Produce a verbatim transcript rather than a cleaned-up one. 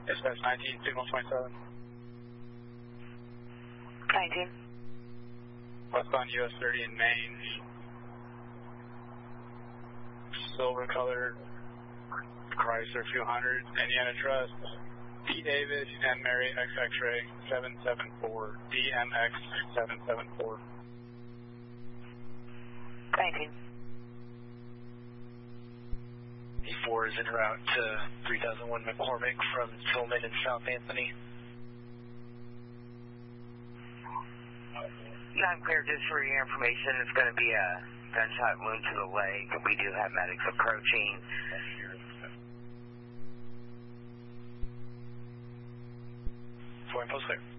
Dispatch nineteen, signal twenty-seven. nineteen. Westbound U S thirty in Maine. Silver colored Chrysler two hundred, Indiana Trust. D David and Mary X X-ray seven seven four, D M X seven seven four. nineteen. E four is en route to three thousand one McCormick from Tillman and South Anthony. Not clear, just for your information, it's going to be a gunshot wound to the leg. We do have medics approaching. Four post clear.